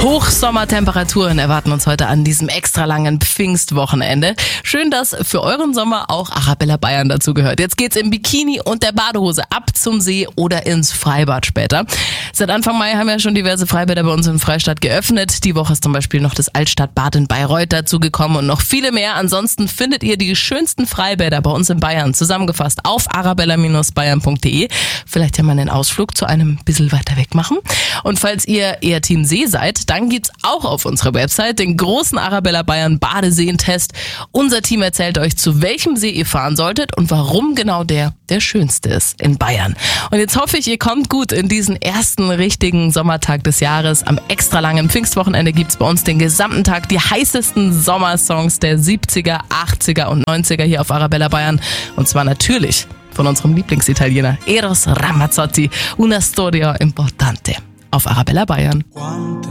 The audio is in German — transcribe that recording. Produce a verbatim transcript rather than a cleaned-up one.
Hochsommertemperaturen erwarten uns heute an diesem extra langen Pfingstwochenende. Schön, dass für euren Sommer auch Arabella Bayern dazu gehört. Jetzt geht's im Bikini und der Badehose ab zum See oder ins Freibad später. Seit Anfang Mai haben ja schon diverse Freibäder bei uns in Freistadt geöffnet. Die Woche ist zum Beispiel noch das Altstadtbad in Bayreuth dazugekommen und noch viele mehr. Ansonsten findet ihr die schönsten Freibäder bei uns in Bayern zusammengefasst auf arabella Bindestrich bayern Punkt de. Vielleicht ja mal einen Ausflug zu einem bisschen weiter weg machen. Und falls ihr eher Team See seid, dann gibt's auch auf unserer Website den großen Arabella Bayern Badeseentest. Unser Team erzählt euch, zu welchem See ihr fahren solltet und warum genau der der schönste ist in Bayern. Und jetzt hoffe ich, ihr kommt gut in diesen ersten richtigen Sommertag des Jahres. Am extra langen Pfingstwochenende gibt's bei uns den gesamten Tag die heißesten Sommersongs der siebziger, achtziger und neunziger hier auf Arabella Bayern. Und zwar natürlich von unserem Lieblingsitaliener Eros Ramazzotti, Una storia importante auf Arabella Bayern.